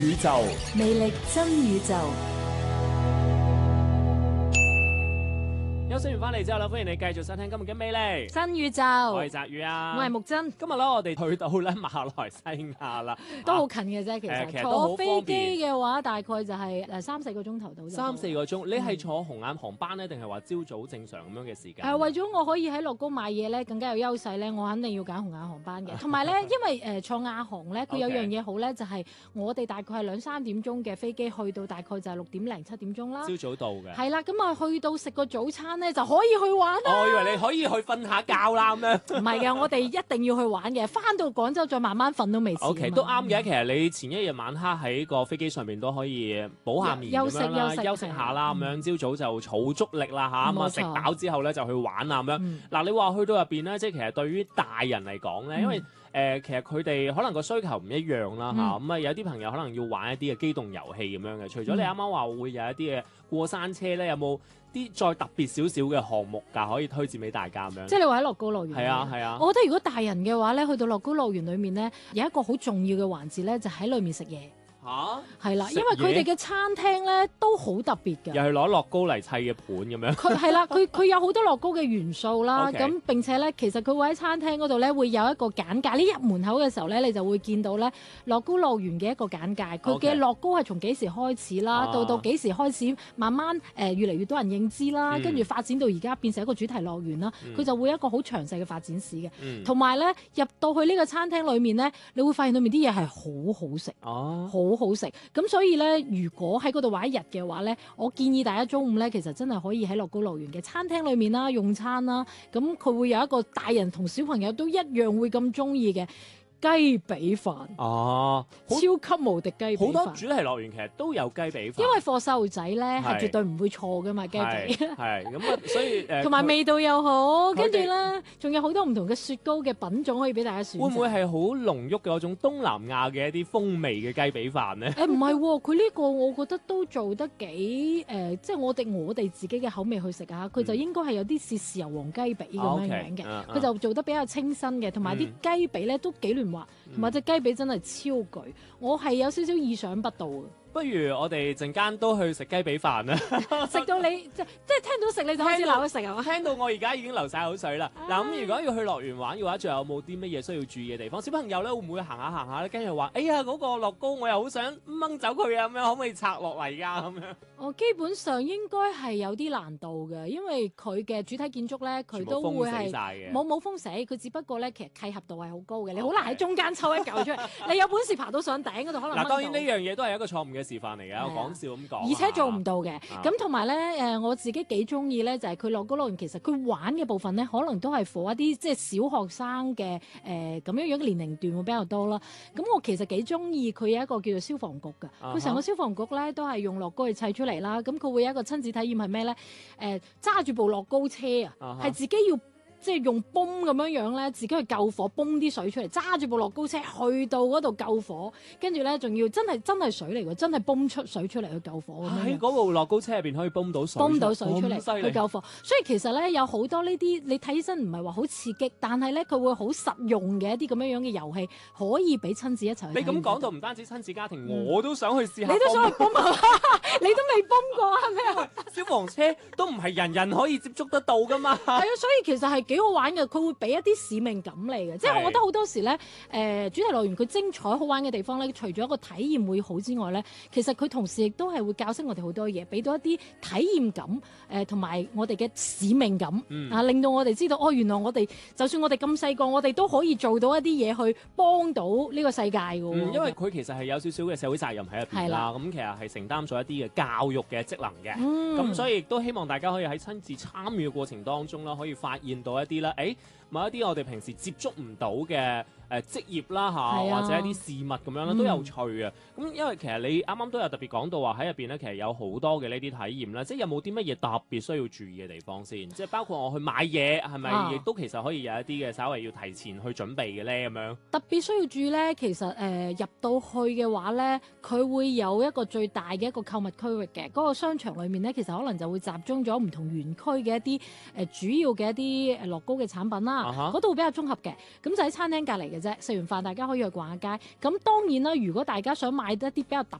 宇宙， 魅力真宇宙。 休息完翻嚟之後啦，歡迎你繼續收聽今日嘅魅力新宇宙。 我係澤宇啊， 我係木真。 今日咧，我哋去到咧馬來西亞啦， 都好近嘅啫，其實都好方坐飛便機嘅話，大概就係3-4個鐘頭到。 3-4個鐘。你係坐紅眼航班咧，定係話朝早正常咁樣嘅時間？ 為咗我可以喺樂高買嘢咧，更加有優勢咧，我肯定要揀紅眼航班嘅。同埋咧，因為坐亞航咧，佢有樣嘢好咧，就係我哋大概係2-3點鐘嘅飛機，去到大概就係6點零7點鐘啦。 朝早到嘅。 係啦，咁啊去到食個早餐咧，就可以去玩啦。 我以為你可以去瞓下覺啦咁樣。 唔係嘅，我哋一定要去玩嘅。翻到廣州再慢慢瞓都未遲。 OK， 都啱嘅。其實你前一日晚黑喺個飛機上面都可以補下眠咁樣啦，休息下啦，咁樣朝早就儲足力啦嚇。咁啊食飽之後咧就去玩啊咁樣。嗱，你話去到入邊咧，即係其實對於大人嚟講咧，因為其實佢哋可能個需求唔一樣啦嚇。咁啊有啲朋友可能要玩一啲嘅機動遊戲咁樣嘅。除咗你啱啱話會有一啲嘅過山車咧，有冇啲再特別少少嘅項目㗎，可以推薦俾大家咁樣？ 即係你話喺樂高樂園。 係啊係啊。 我覺得如果大人嘅話咧，去到樂高樂園裏面咧，有一個好重要嘅環節咧，就喺裏面食嘢。 嚇， 係啦，因為佢哋嘅餐廳咧都好特別嘅， 又係攞樂高嚟砌嘅盤咁樣。 佢係啦，佢有好多樂高嘅元素啦。咁 Okay. 並且咧，其實佢會喺餐廳嗰度咧會有一個簡介。你入門口嘅時候咧，你就會見到咧樂高樂園嘅一個簡介。佢嘅樂高係從幾時開始啦，到幾時開始慢慢越嚟越多人認知啦，跟住發展到而家變成一個主題樂園啦。佢就會有一個好詳細嘅發展史嘅。同埋咧入到去呢個餐廳裏面咧，你會發現裏面啲嘢係好好食，好好食。咁所以咧，如果喺嗰度玩一日嘅話咧，我建議大家中午咧，其實真係可以喺樂高樂園嘅餐廳裏面啦用餐啦。咁佢會有一個大人同小朋友都一樣會咁中意嘅雞髀飯。超級無敵雞髀飯。 好多主題樂園其實都有雞髀飯， 因為貨細路仔咧係絕對唔會錯噶嘛雞髀。 係咁啊，所以同埋味道又好，跟住咧仲有好多唔同嘅雪糕嘅品種可以俾大家選擇。 會唔會係好濃郁嘅嗰種東南亞嘅一啲風味嘅雞髀飯咧？ 唔係喎，佢呢個我覺得都做得幾即係我哋自己嘅口味去食啊，佢就應該係有啲似豉油皇雞髀咁樣嘅，佢就做得比較清新嘅，同埋啲雞髀咧都幾嫩滑，同埋隻雞髀真係超巨，我係有少少意想不到嘅。 不如我哋陣間都去食雞髀飯啦！ 食到你即係聽到食你就開始流食係嘛？ 聽到我而家已經流晒口水啦！嗱咁，如果要去樂園玩嘅話，仲有冇啲乜嘢需要注意嘅地方？小朋友咧會唔會行下行下咧，跟住話：哎呀嗰個樂高我又好想掹走佢啊！咁樣可唔可以拆落嚟㗎？咁樣基本上應該係有啲難度嘅，因為佢嘅主體建築咧，佢都會係冇封死，佢只不過咧其實契合度係好高嘅，你好難喺中間抽一嚿出嚟。你有本事爬到上頂嗰度，可能掹到。嗱，當然呢樣嘢都係一個錯誤嘅示範嚟嘅，我講笑咁講。而且做唔到嘅，咁同埋咧我自己幾中意咧，就係佢樂高樂園其實佢玩嘅部分咧，可能都係 for 一啲即係小學生嘅咁樣嘅年齡段會比較多啦。咁我其實幾中意佢有一個叫做消防局嘅，佢成個消防局咧都係用樂高去砌出嚟啦。咁佢會有一個親子體驗係咩咧？揸住部樂高車啊，係自己要。即係用泵咁樣咧，自己去救火，泵啲水出嚟，揸住部樂高車去到嗰度救火，跟住咧仲要真係水嚟㗎，真係泵出水出嚟去救火咁樣。喺嗰部樂高車入邊可以泵到水出嚟去救火，所以其實咧有好多呢啲你睇起身唔係話好刺激，但係咧佢會好實用嘅一啲咁樣嘅遊戲，可以俾親子一齊去。 你咁講到唔單止親子家庭，我都想去試下。 你都想去泵啊？你都未泵過係咪啊？ 消防車都唔係人人可以接觸得到㗎嘛。係啊，所以其實係幾好玩嘅，佢會俾一啲使命感嚟嘅，即係我覺得好多時咧，主題樂園佢精彩好玩嘅地方咧，除咗個體驗會好之外咧，其實佢同時亦都係會教識我哋好多嘢，俾到一啲體驗感，同埋我哋嘅使命感，令到我哋知道原來我哋就算我哋咁細個，我哋都可以做到一啲嘢去幫到呢個世界㗎。 因為佢其實係有少少嘅社會責任喺入邊啦，咁其實係承擔咗一啲嘅教育嘅職能嘅，咁所以亦都希望大家可以喺親自參與嘅過程當中啦，可以發現到一啲啦，某一啲我哋平時接觸唔到嘅職業啦或者一啲事物咁樣啦，都有趣嘅。咁因為其實你啱啱都有特別講到話喺入邊咧，其實有好多嘅呢啲體驗啦，即係有冇啲乜嘢特別需要注意嘅地方先？即係包括我去買嘢係咪亦都其實可以有一啲嘅稍微要提前去準備嘅咧咁樣？特別需要注意咧，其實入到去嘅話咧，佢會有一個最大嘅一個購物區域嘅，嗰個商場裡面咧，其實可能就會集中咗唔同園區嘅一啲主要嘅一啲樂高嘅產品啦。 啦，嗰度會比較綜合嘅，咁就喺餐廳隔離嘅啫。食完飯大家可以去逛下街。咁當然啦，如果大家想買一啲比較特